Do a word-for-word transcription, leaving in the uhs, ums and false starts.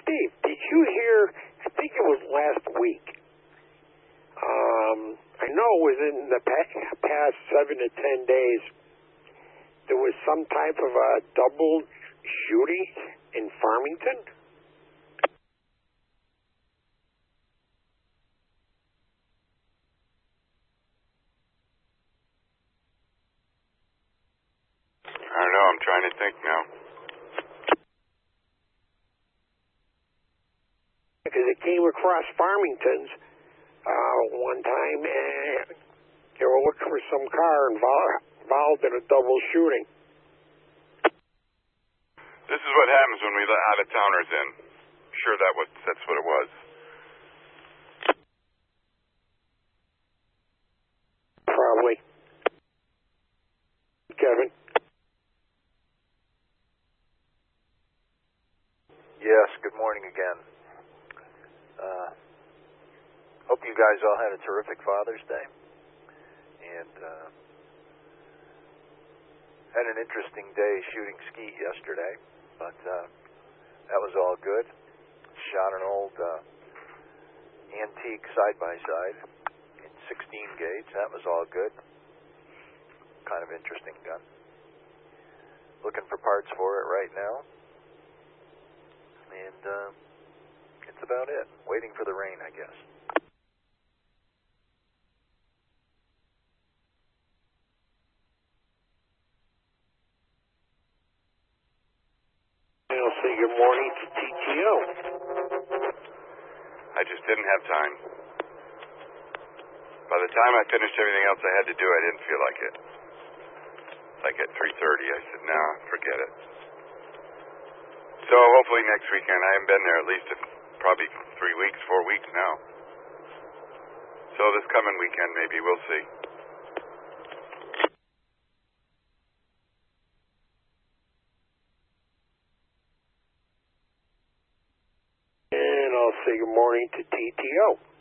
Steve, did you hear, I think it was last week, um, I know within the past seven to ten days, there was some type of a double shooting in Farmington? I don't know. I'm trying to think now. Because it came across Farmington's uh, one time, and they were looking for some car involved, involved in a double shooting. This is what happens when we let out-of-towners in. Sure, that was that's what it was. Probably. Kevin? Yes, good morning again. Uh, hope you guys all had a terrific Father's Day. And uh, had an interesting day shooting skeet yesterday, but uh, that was all good. Shot an old uh, antique side-by-side in sixteen gauge. That was all good. Kind of interesting gun. Looking for parts for it right now. And uh, it's about it. Waiting for the rain, I guess. I'll say good morning to T T O. I just didn't have time. By the time I finished everything else I had to do, I didn't feel like it. Like at three thirty, I said, nah, forget it. So hopefully next weekend. I haven't been there at least in probably three weeks, four weeks now. So this coming weekend, maybe, we'll see. And I'll say good morning to T T O.